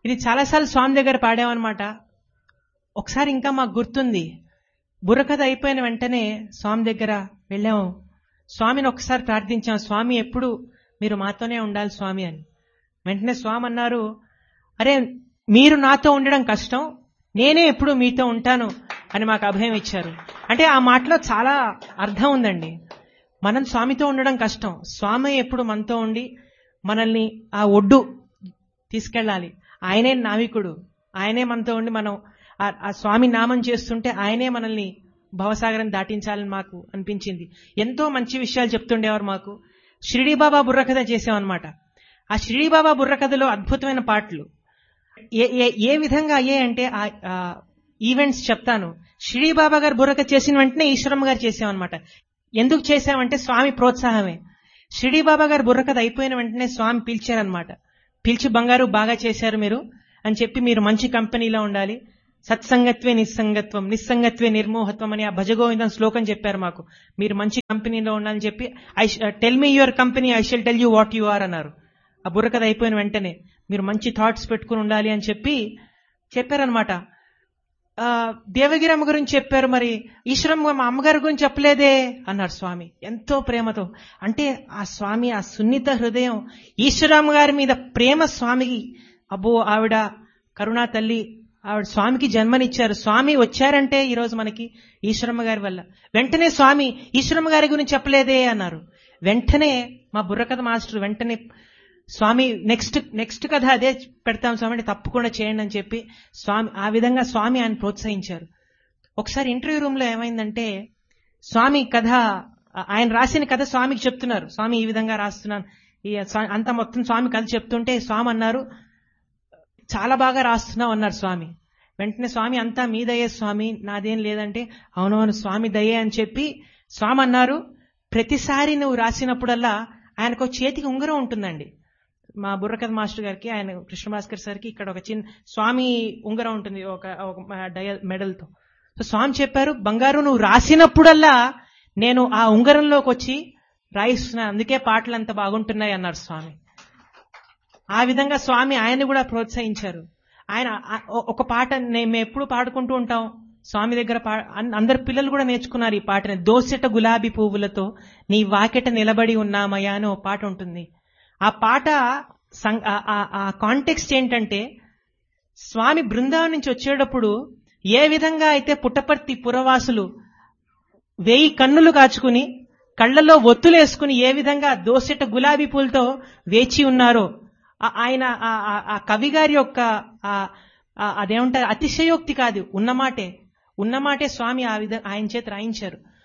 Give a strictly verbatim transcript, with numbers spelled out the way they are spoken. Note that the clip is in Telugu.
ఇది చాలాసార్లు స్వామి దగ్గర పాడామన్నమాట. ఒకసారి ఇంకా మాకు గుర్తుంది, బుర్రకథ అయిపోయిన వెంటనే స్వామి దగ్గర వెళ్ళాము. స్వామిని ఒకసారి ప్రార్థించాం, స్వామి ఎప్పుడు మీరు మాతోనే ఉండాలి స్వామి అని. వెంటనే స్వామి అన్నారు, అరే మీరు నాతో ఉండడం కష్టం, నేనే ఎప్పుడు మీతో ఉంటాను అని మాకు అభయం ఇచ్చారు. అంటే ఆ మాటలో చాలా అర్థం ఉందండి. మనం స్వామితో ఉండడం కష్టం, స్వామి ఎప్పుడు మనతో ఉండి మనల్ని ఆ ఒడ్డు తీసుకెళ్ళాలి. ఆయనే నావికుడు, ఆయనే మనతో ఉండి మనం ఆ స్వామి నామం చేస్తుంటే ఆయనే మనల్ని భవసాగరం దాటించాలని మాకు అనిపించింది. ఎంతో మంచి విషయాలు చెప్తుండేవారు మాకు. షిరిడీ బాబా బుర్రకథ చేసామన్నమాట. ఆ షిరిడీ బాబా బుర్రకథలో అద్భుతమైన పాటలు ఏ ఏ విధంగా అయ్యాయంటే ఆ ఈవెంట్స్ చెప్తాను. షిరిడీ బాబా గారు బుర్రకథ చేసిన వెంటనే ఈశ్వరమ్మ గారు చేసామన్నమాట. ఎందుకు చేశామంటే స్వామి ప్రోత్సాహమే. షిరిడీ బాబా గారు బుర్రకథ అయిపోయిన వెంటనే స్వామి పిలిచారనమాట. పిలిచి, బంగారు బాగా చేశారు మీరు అని చెప్పి, మీరు మంచి కంపెనీలో ఉండాలి, సత్సంగత్వే నిస్సంగత్వం, నిస్సంగత్వే నిర్మోహత్వం అని ఆ భజగోవిందం శ్లోకం చెప్పారు మాకు. మీరు మంచి కంపెనీలో ఉండాలని చెప్పి, I tell me your company, I shall tell you what you are అన్నారు. ఆ బుర్రకథ అయిపోయిన వెంటనే మీరు మంచి థాట్స్ పెట్టుకుని ఉండాలి అని చెప్పి చెప్పారనమాట. దేవగిరమ్మ గురించి చెప్పారు, మరి ఈశ్వరమ్మ మా అమ్మగారి గురించి చెప్పలేదే అన్నారు స్వామి ఎంతో ప్రేమతో. అంటే ఆ స్వామి ఆ సున్నిత హృదయం, ఈశ్వరమ్మ గారి మీద ప్రేమ స్వామికి. అబ్బో, ఆవిడ కరుణా తల్లి, ఆవిడ స్వామికి జన్మనిచ్చారు. స్వామి వచ్చారంటే ఈరోజు మనకి ఈశ్వరమ్మ గారి వల్ల. వెంటనే స్వామి ఈశ్వరమ్మ గారి గురించి చెప్పలేదే అన్నారు. వెంటనే మా బుర్రకథ మాస్టర్ వెంటనే, స్వామి నెక్స్ట్ నెక్స్ట్ కథ అదే పెడతాం స్వామి అంటే తప్పకుండా చేయండి అని చెప్పి స్వామి ఆ విధంగా స్వామి ఆయన ప్రోత్సహించారు. ఒకసారి ఇంటర్వ్యూ రూమ్ లో ఏమైందంటే, స్వామి కథ ఆయన రాసిన కథ స్వామికి చెప్తున్నారు. స్వామి ఈ విధంగా రాస్తున్నాను, ఈ అంత మొత్తం స్వామి కథ చెప్తుంటే స్వామి అన్నారు, చాలా బాగా రాస్తున్నావు అన్నారు స్వామి. వెంటనే స్వామి, అంతా మీ దయే స్వామి, నాదేం లేదంటే, అవునవును స్వామి దయే అని చెప్పి స్వామి అన్నారు, ప్రతిసారి నువ్వు రాసినప్పుడల్లా ఆయనకు చేతికి ఉంగరం ఉంటుందండి. మా బుర్రకథ మాస్టర్ గారికి, ఆయన కృష్ణ భాస్కర్ సార్కి ఇక్కడ ఒక చిన్న స్వామి ఉంగరం ఉంటుంది, ఒక డయ మెడల్తో. సో స్వామి చెప్పారు, బంగారు నువ్వు రాసినప్పుడల్లా నేను ఆ ఉంగరంలోకి వచ్చి రాయిస్తున్నాను, అందుకే పాటలు అంత బాగుంటున్నాయి అన్నారు స్వామి. ఆ విధంగా స్వామి ఆయన్ని కూడా ప్రోత్సహించారు. ఆయన ఒక పాట మేము ఎప్పుడు పాడుకుంటూ ఉంటాం స్వామి దగ్గర, అందరు పిల్లలు కూడా నేర్చుకున్నారు ఈ పాటని. దోసెట గులాబీ పువ్వులతో నీ వాకెట నిలబడి ఉన్నామయ్యా అని ఒక పాట ఉంటుంది. ఆ పాట ఆ కాంటెక్స్ట్ ఏంటంటే, స్వామి బృందావనం నుంచి వచ్చేటప్పుడు ఏ విధంగా అయితే పుట్టపర్తి పురవాసులు వేయి కన్నులు కాచుకుని కళ్లలో ఒత్తులేసుకుని ఏ విధంగా దోసెట గులాబీ పూలతో వేచి ఉన్నారో, ఆయన ఆ కవి గారి యొక్క అదేమంటారు అతిశయోక్తి కాదు, ఉన్నమాటే ఉన్నమాటే స్వామి ఆ విధంగా ఆయన చేత రాయించారు.